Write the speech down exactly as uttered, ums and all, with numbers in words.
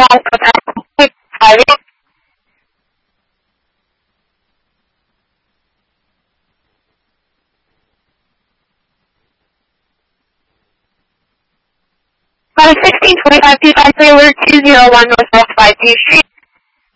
sixteen twenty-five two five three, alert two zero one Northwest five two Street.